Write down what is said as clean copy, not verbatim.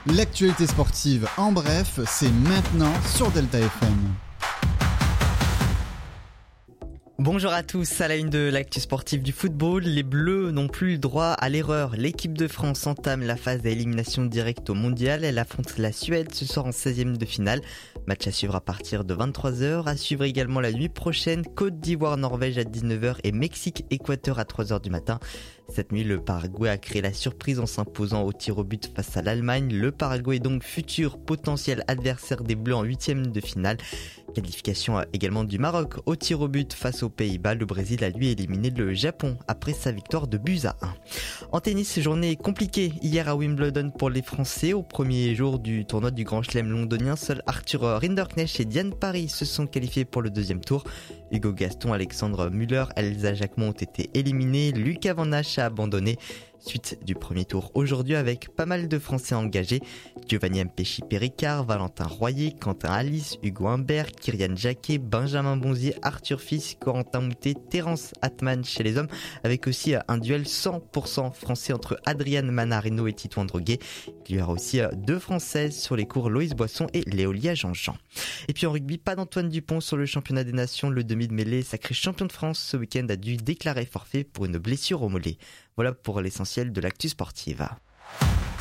L'actualité sportive en bref, c'est maintenant sur Delta FM. Bonjour à tous, à la une de l'actu sportive du football, les Bleus n'ont plus le droit à l'erreur. L'équipe de France entame la phase d'élimination directe au mondial. Elle affronte la Suède ce soir en 16e de finale. Match à suivre à partir de 23h. À suivre également la nuit prochaine, Côte d'Ivoire-Norvège à 19h et Mexique-Équateur à 3h du matin. Cette nuit, le Paraguay a créé la surprise en s'imposant au tir au but face à l'Allemagne. Le Paraguay est donc futur potentiel adversaire des Bleus en 8e de finale. Qualification également du Maroc au tir au but face aux Pays-Bas. Le Brésil a lui éliminé le Japon après sa victoire de buts à 1. En tennis, journée compliquée hier à Wimbledon pour les Français. Au premier jour du tournoi du Grand Chelem londonien, seul Arthur Rinderknecht et Diane Parry se sont qualifiés pour le deuxième tour. Hugo Gaston, Alexandre Müller, Elsa Jacquemont ont été éliminés. Lucas Van Hache a abandonné. Suite du premier tour aujourd'hui avec pas mal de Français engagés. Giovanni Mpéchi-Péricard, Valentin Royer, Quentin Alice, Hugo Humbert, Kyrian Jacquet, Benjamin Bonzier, Arthur Fils, Corentin Moutet, Terence Atman chez les hommes, avec aussi un duel 100% français entre Adrian Manarino et Tito Androguet. Il y aura aussi deux Françaises sur les cours, Loïs Boisson et Léolia Jean-Jean. Et puis en rugby, pas d'Antoine Dupont sur le championnat des nations. Le demi de mêlée, sacré champion de France ce week-end, a dû déclarer forfait pour une blessure au mollet. Voilà pour l'essentiel de l'actu sportive.